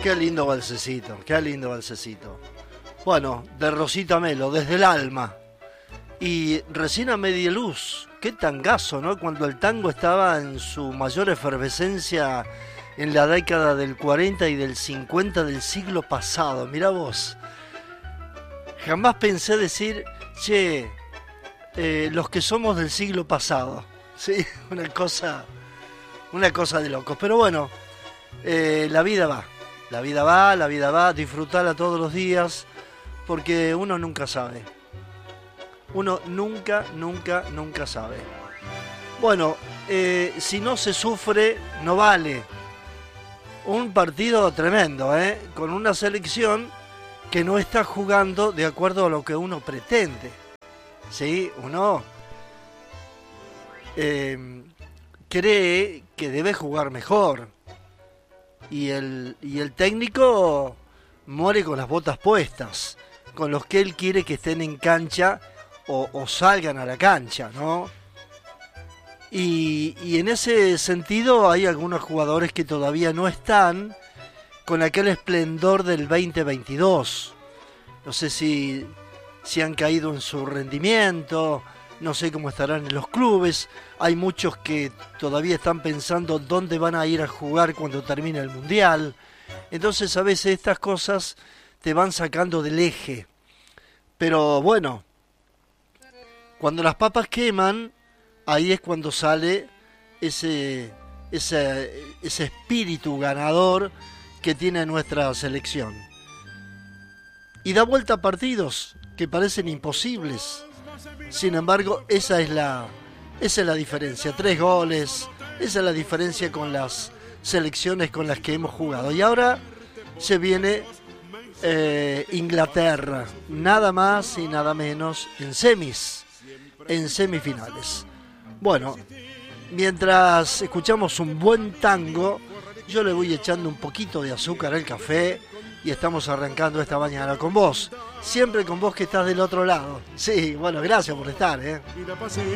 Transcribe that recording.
Qué lindo balsecito, qué lindo balsecito. Bueno, de Rosita Melo, desde el alma. Y recién a media luz, qué tangazo, ¿no? Cuando el tango estaba en su mayor efervescencia en la década del 40 y del 50 del siglo pasado. Mirá vos. Jamás pensé decir, che, los que somos del siglo pasado. Sí, una cosa de locos. Pero bueno, la vida va. La vida va, disfrutarla todos los días, porque uno nunca sabe. Uno nunca sabe. Bueno, si no se sufre, no vale. Un partido tremendo, con una selección que no está jugando de acuerdo a lo que uno pretende. ¿Sí? Uno cree que debe jugar mejor. Y el técnico muere con las botas puestas, con los que él quiere que estén en cancha o salgan a la cancha, ¿no? Y en ese sentido hay algunos jugadores que todavía no están con aquel esplendor del 2022. No sé si han caído en su rendimiento, no sé cómo estarán en los clubes. Hay muchos que todavía están pensando dónde van a ir a jugar cuando termine el Mundial. Entonces a veces estas cosas te van sacando del eje. Pero bueno, cuando las papas queman, ahí es cuando sale ese espíritu ganador que tiene nuestra selección. Y da vuelta a partidos que parecen imposibles. Sin embargo, esa es la diferencia. 3 goles, esa es la diferencia con las selecciones con las que hemos jugado. Y ahora se viene Inglaterra, nada más y nada menos en semifinales. Bueno, mientras escuchamos un buen tango, yo le voy echando un poquito de azúcar al café y estamos arrancando esta mañana con vos. Siempre con vos que estás del otro lado. Sí, bueno, gracias por estar,